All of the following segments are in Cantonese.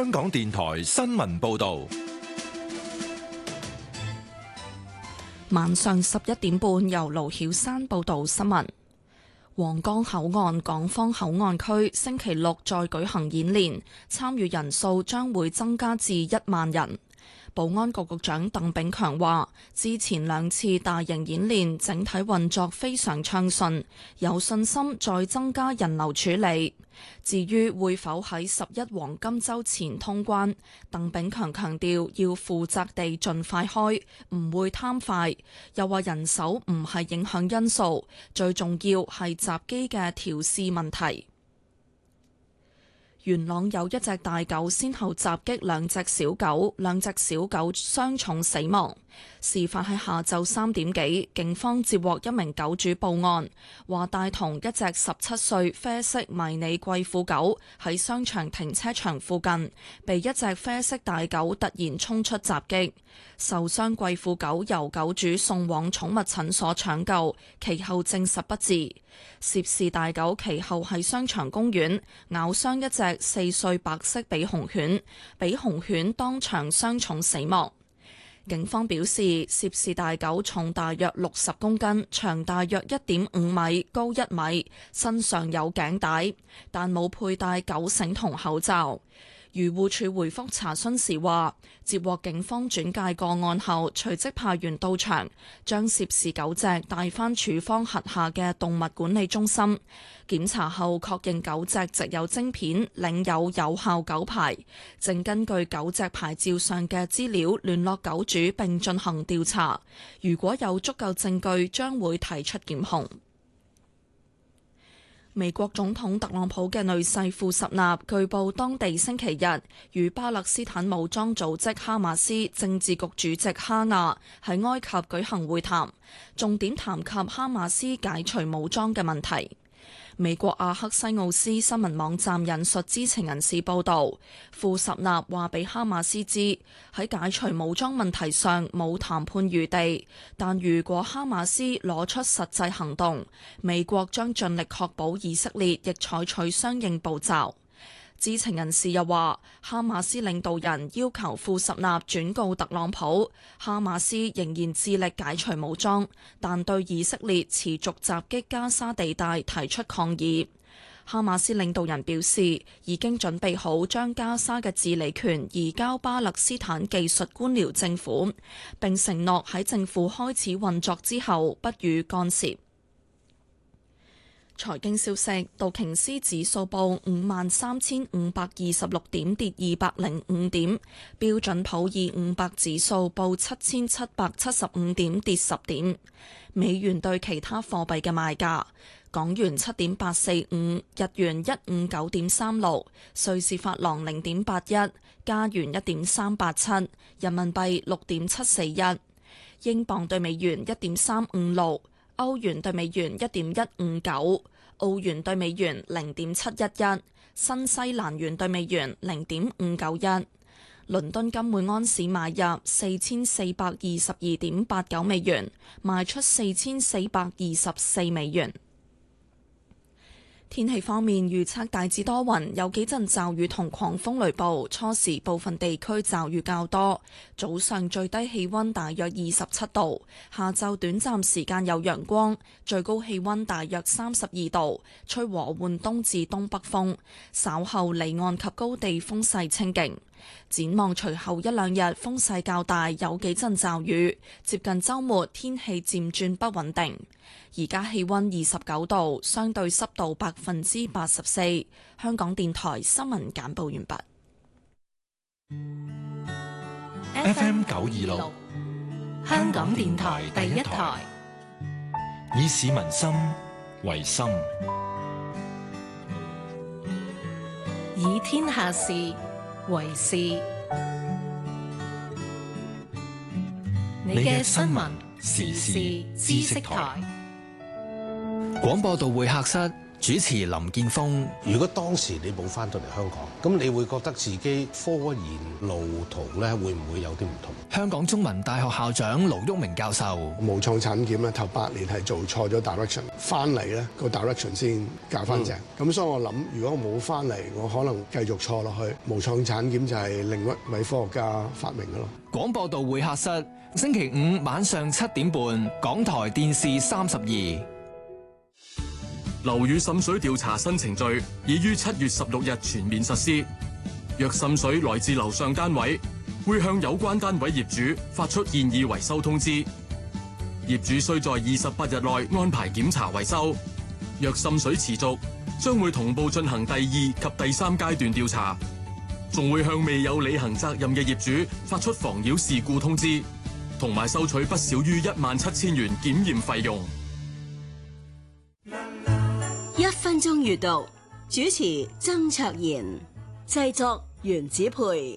香港電台新聞報道。 晚上11點半，由盧曉山報道新聞。皇崗口岸港方口岸區星期六再舉行演練，參與人數將會增加至1萬人。保安局局長鄧炳強話，之前2次大型演練整體運作非常暢順，有信心再增加人流處理。至於會否喺11黃金週前通關，鄧炳強強調要負責地盡快開，唔會貪快。又話人手唔係影響因素，最重要係閘機嘅調試問題。元朗有一隻大狗先後襲擊2隻小狗，2隻小狗傷重死亡。事發喺下晝3點幾，警方接獲一名狗主報案，話帶同一隻17歲啡色迷你貴婦狗喺商場停車場附近，被一隻啡色大狗突然衝出襲擊。受傷貴婦狗由狗主送往寵物診所搶救，其後證實不治。涉事大狗其後喺商場公園咬傷一隻4歲白色比熊犬，比熊犬當場傷重死亡。警方表示，涉事大狗重大約60公斤，長大約1.5米，高1米，身上有頸帶，但冇佩戴狗繩同口罩。漁護署回覆查詢時話，接獲警方轉介個案後，隨即派員到場，將涉事狗隻帶返署方轄下嘅動物管理中心檢查後，確認狗隻植有晶片，領有有效狗牌，正根據狗隻牌照上嘅資料聯絡狗主並進行調查。如果有足夠證據，將會提出檢控。美國總統特朗普嘅女婿庫什納據報當地星期日與巴勒斯坦武裝組織哈馬斯政治局主席哈亞喺埃及舉行會談，重點談及哈馬斯解除武裝嘅問題。美國阿克西奧斯新聞網站引述知情人士報道，庫什納話俾哈馬斯知喺解除武裝問題上冇談判餘地，但如果哈馬斯攞出實際行動，美國將盡力確保以色列亦採取相應步驟。知情人士又話，哈馬斯領導人要求庫什納轉告特朗普，哈馬斯仍然致力解除武裝，但對以色列持續襲擊加沙地帶提出抗議。哈馬斯領導人表示，已經準備好將加沙嘅治理權移交巴勒斯坦技術官僚政府，並承諾喺政府開始運作之後不予干涉。財經消息，道瓊斯指數報53,526點，跌205點；標準普爾500指數報7,775點，跌10點。美元對其他貨幣嘅賣價：港元7.845，日元159.36，瑞士法郎0.81，加元1.387，人民幣6.741，英鎊對美元1.356。歐元對美元1.159，澳元對美元0.711，新西蘭元對美元0.591。倫敦金每安士買入4422.89美元，賣出4424美元。天氣方面，預測大致多雲，有幾陣驟雨同狂風雷暴，初時部分地區驟雨較多，早上最低氣溫大約27度，下晝短暫時間有陽光，最高氣溫大約32度，吹和緩東至東北風，稍後離岸及高地風勢清勁。展望隨後一兩日風勢較大，有幾陣驟雨，接近週末天氣漸轉不穩定。而家氣溫29度，相對濕度84%。香港電台新聞簡報完畢。 FM 926， 香港電台第一台， 以市民心為心， 以天下事為事。你嘅新聞時事知識台。 廣播道會客室主持林建峰。 如果當時你冇翻到嚟香港，咁你會覺得自己科研路途咧會唔會有啲唔同？ 香港中文大學校長盧煜明教授。 無創產檢咧頭8年係做錯咗 direction， 翻嚟咧個 direction 先校翻正。咁所以我諗，如果我冇翻嚟，我可能繼續錯落去。無創產檢就係另一位科學家發明嘅咯。 廣播道會客室，星期5晚上7點半，港台電視32。 樓宇滲水調查新程序已於7月16日全面實施。若滲水來自樓上單位，會向有關單位業主發出建議維修通知。業主須在28日內安排檢查維修。若滲水持續，將會同步進行第2及第3階段調查，仲會向未有履行責任嘅業主發出妨擾事故通知，同埋收取不少於17000元檢驗費用。 1分鐘閱讀，主持曾卓賢，製作袁子培。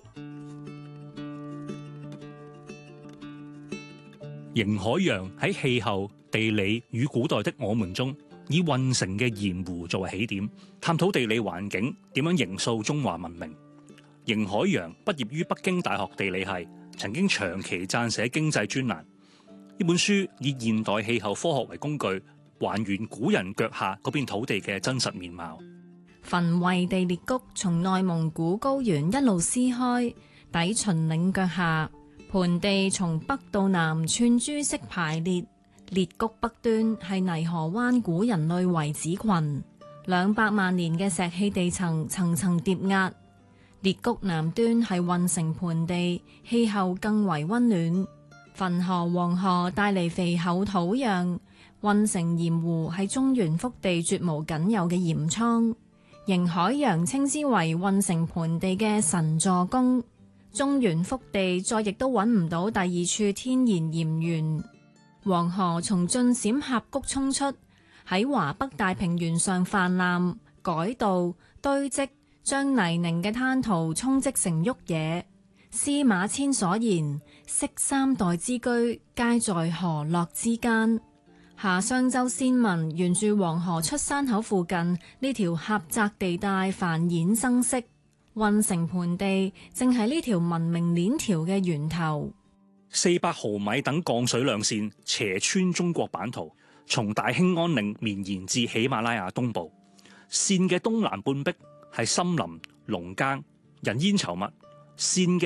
瀛海洋喺氣候、地理與古代的我們中，以運城嘅鹽湖作為起點，探討地理環境點樣形塑中華文明。瀛海洋畢業於北京大學地理系，曾經長期撰寫經濟專欄。呢本書以現代氣候科學為工具，還原古人腳下嗰片土地嘅真實面貌。 焚慧地裂谷從內蒙古高原一路撕開，抵秦嶺腳下，盆地從北到南串珠式排列。裂谷北端係泥河灣古人類遺址群，200萬年嘅石器地層層層疊壓。裂谷南端係運城盆地，氣候更為溫暖。汾河、黃河帶嚟肥厚土壤。運城鹽湖係中原腹地絕無僅有嘅鹽倉。瀛海洋稱之為運城盆地嘅神助攻。中原腹地再亦都揾唔到第二處天然鹽源。黃河從晉陝峽谷衝出，喺華北大平原上泛濫、改道、堆積，將泥濘嘅灘塗沖積成沃野。司馬遷所言，昔3代之居，皆在河洛之間。夏商周先民沿住黃河出山口附近呢條狹窄地帶繁衍生息，運城盆地正係呢條文明鏈條嘅源頭。 400毫米等降水量線斜穿中國版圖，從大興安嶺綿延至喜馬拉雅東部。線嘅東南半壁係森林、農耕、人煙稠密，線嘅